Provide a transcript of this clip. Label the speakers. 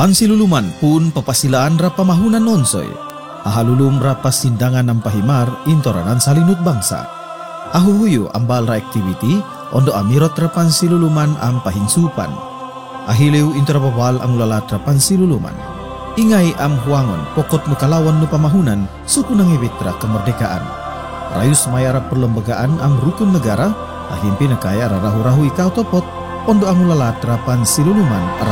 Speaker 1: Pansiluluman pun papasilaan ra pamahunan nonsoy. Ahalulum ra pasindangan ng pahimar intoranan salinut bangsa. Ahuhuyo ambal ra activity ondo amirot ra pansiluluman ang pahinsupan. Ahiliw intorabawal ang ulalat ra pansiluluman. Ingay am huangon pokot no kalawan no pamahunan suku nangibit ra kemerdekaan. Rayus mayara perlembagaan ang rukun negara ahimpi nakaya rarahu-rahu ikaw topot ondo ang ulalat ra pansiluluman